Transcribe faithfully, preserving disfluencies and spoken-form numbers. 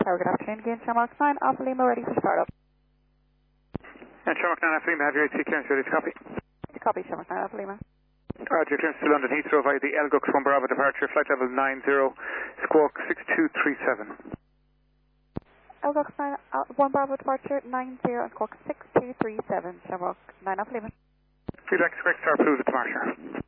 Tower, good afternoon. Again, Shamrock nine, Alpha Lima, ready for startup. And Shamrock nine, Alpha Lima, have your A T clearance ready to copy. Copy, Shamrock nine, Alpha Lima. Roger, clearance to London Heathrow via the Elgux one Bravo departure, flight level nine zero, squawk six two three seven. Elgux nine, uh, one Bravo departure, nine zero, squawk six two three seven, Shamrock nine, Alpha Lima. Feedback, correct, star approved at departure.